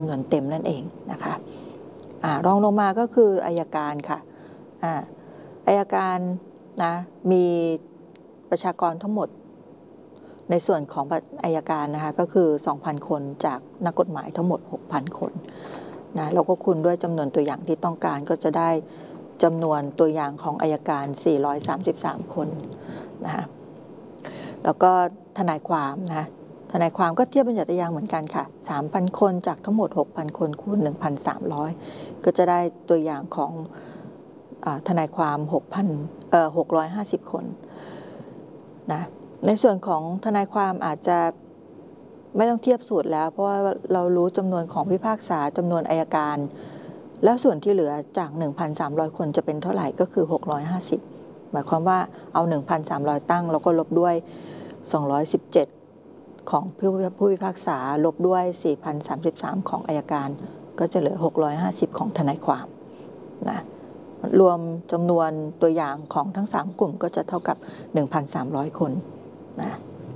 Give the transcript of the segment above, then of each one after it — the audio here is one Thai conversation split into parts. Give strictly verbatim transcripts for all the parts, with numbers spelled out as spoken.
ำนวนเต็มนั่นเองนะคะอ่ารองลงมาก็คืออัยการค่ะอ่าอัยการนะมีประชากรทั้งหมดในส่วนของอัยการนะคะก็คือ สองพัน คนจากนักกฎหมายทั้งหมด หกพัน คนนะแล้วก็คูณด้วยจำนวนตัวอย่างที่ต้องการก็จะได้จำนวนตัวอย่างของอัยการ สี่ร้อยสามสิบสาม คนนะคะแล้วก็ทนายความนะทนายความก็เทียบบัญญัติยางเหมือนกันค่ะ สามพัน คนจากทั้งหมด หกพัน คนคูณ หนึ่งพันสามร้อย ก็จะได้ตัวอย่างของอ่าทนายความ หกพัน เอ่อ หกร้อยห้าสิบ คนนะในส่วนของทนายความอาจจะไม่ต้องเทียบสูตรแล้วเพราะว่าเรารู้จำนวนของพิพากษาจำนวนอัยการแล้วส่วนที่เหลือจาก หนึ่งพันสามร้อย คนจะเป็นเท่าไหร่ก็คือหกร้อยห้าสิบหมายความว่าเอา หนึ่งพันสามร้อย ตั้งแล้วก็ลบด้วยสองร้อยสิบเจ็ดของผู้พิพากษาลบด้วย สี่พันสามสิบสาม ของอัยการก็จะเหลือหกร้อยห้าสิบของทนายความนะรวมจำนวนตัวอย่างของทั้งสามกลุ่มก็จะเท่ากับ หนึ่งพันสามร้อย คนนะ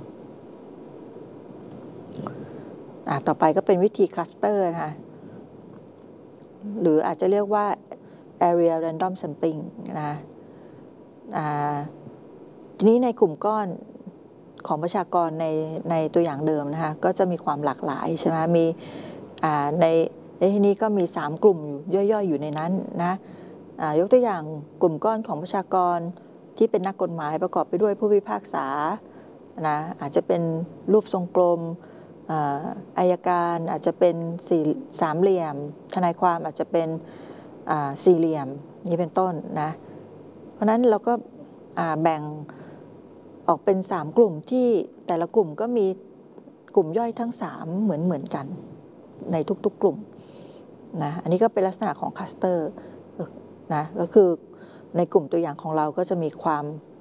อ่ะต่อไปก็เป็นวิธีคลัสเตอร์นะคะหรืออาจจะเรียกว่า area random sampling นะอ่าทีนี้ในกลุ่มก้อนของประชากรในในตัวอย่างเดิมนะคะก็จะมีความหลากหลายใช่ไหมมีอ่าในในที่นี้ก็มีสามกลุ่มย่อยๆอยู่ในนั้นนะยกตัวอย่างกลุ่มก้อนของประชากรที่เป็นนักกฎหมายประกอบไปด้วยผู้พิพากษานะอาจจะเป็นรูปทรงกลมอัยการอาจจะเป็นสี่สามเหลี่ยมทนายความอาจจะเป็นสี่เหลี่ยมนี่เป็นต้นนะเพราะนั้นเราก็แบ่งออกเป็นสามกลุ่มที่แต่ละกลุ่มก็มีกลุ่มย่อยทั้งสามเหมือนเหมือนกันในทุกๆกลุ่มนะอันนี้ก็เป็นลักษณะของคลัสเตอร์นะก็คือในกลุ่มตัวอย่างของเราก็จะมีความ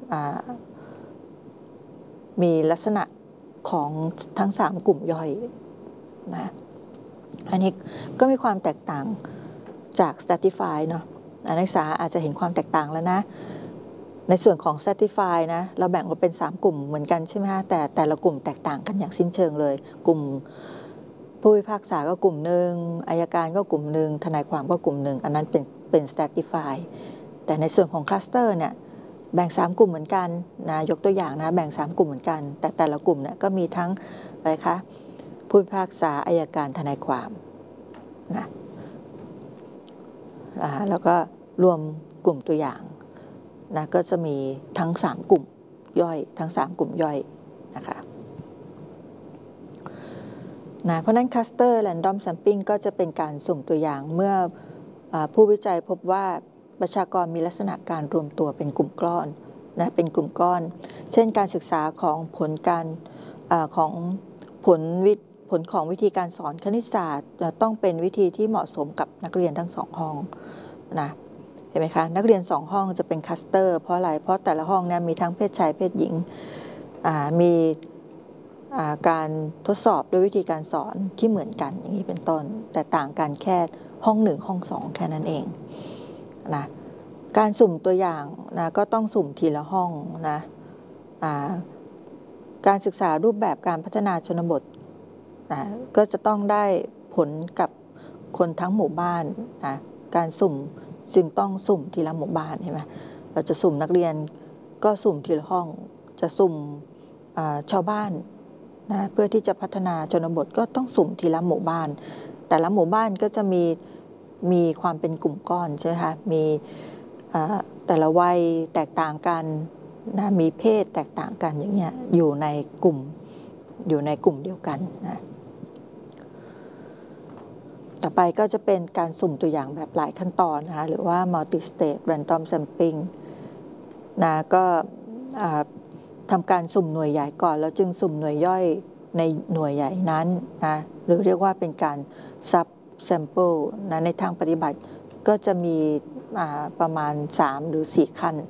มีลักษณะของทั้งสามกลุ่มย่อยนะอันนี้ก็มีความแตกต่างจาก Stratify เนาะนักศึกษาอาจจะเห็นความแตกต่างแล้วนะในส่วนของ Stratify นะเราแบ่งออกเป็นสามกลุ่มเหมือนกันใช่ไหมคะแต่แต่ละกลุ่มแตกต่างกันอย่างสิ้นเชิงเลยกลุ่มผู้พิพากษาก็กลุ่มหนึ่งอัยการก็กลุ่มหนึ่งทนายความก็กลุ่มหนึ่งอันนั้นเป็นเป็น Stratify แต่ในส่วนของ Cluster เนี่ยแบ่งสามกลุ่มเหมือนกันนะยกตัวอย่างนะแบ่งสามกลุ่มเหมือนกันแต่แต่ละกลุ่มเนี่ยก็มีทั้งอะไรคะผู้พิพากษาอัยการทนายความนะแล้วก็รวมกลุ่มตัวอย่างนะก็จะมีทั้งสามกลุ่มย่อยทั้งสามกลุ่มย่อยนะคะนะเพราะนั้น Cluster Random Sampling ก็จะเป็นการสุ่มตัวอย่างเมื่อผู้วิจัยพบว่าประชากรมีลักษณะการรวมตัวเป็นกลุ่มก้อนนะเป็นกลุ่มก้อนเช่นการศึกษาของผลการอของผลวิผลของวิธีการสอนคณิตศาสตร์ต้องเป็นวิธีที่เหมาะสมกับนักเรียนทั้งสองห้องนะเห็นไหมคะนักเรียนสองห้องจะเป็นคลัสเตอร์เพราะอะไรเพราะแต่ละห้องเนี่ยมีทั้งเพศชายเพศหญิงมีการทดสอบด้วยวิธีการสอนที่เหมือนกันอย่างนี้เป็นต้นแต่ต่างกันแค่ห้องหนึ่งห้องสองแค่นั้นเองนะการสุ่มตัวอย่างนะก็ต้องสุ่มทีละห้องนะการศึกษารูปแบบการพัฒนาชนบทนะก็จะต้องได้ผลกับคนทั้งหมู่บ้านนะการสุ่มจึงต้องสุ่มทีละหมู่บ้านใช่ไหมเราจะสุ่มนักเรียนก็สุ่มทีละห้องจะสุ่มชาวบ้านนะเพื่อที่จะพัฒนาชนบทก็ต้องสุ่มทีละหมู่บ้านแต่ละหมู่บ้านก็จะมีมีความเป็นกลุ่มก้อนใช่ไหมคะมีแต่ละวัยแตกต่างกันนะมีเพศแตกต่างกันอย่างเงี้ยอยู่ในกลุ่มอยู่ในกลุ่มเดียวกันนะต่อไปก็จะเป็นการสุ่มตัวอย่างแบบหลายขั้นตอนนะคะหรือว่า multi stage random sampling นะก็ทำการสุ่มหน่วยใหญ่ก่อนแล้วจึงสุ่มหน่วยย่อยในหน่วยใหญ่นั้นนะหรือเรียกว่าเป็นการ sub sample นะในทางปฏิบัติก็จะมีประมาณสามหรือสี่ขั้น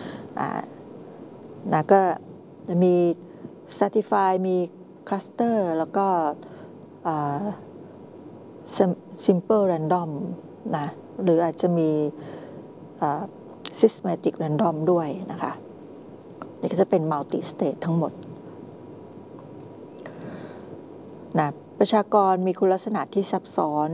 นะก็จะมี Stratify มี Cluster แล้วก็ Simple Random นะหรืออาจจะมี Systematic Random ด้วยนะคะนี่ก็จะเป็น Multi Stage ทั้งหมดนะปประชากรมีคุณลักษณะที่ซับซ้อน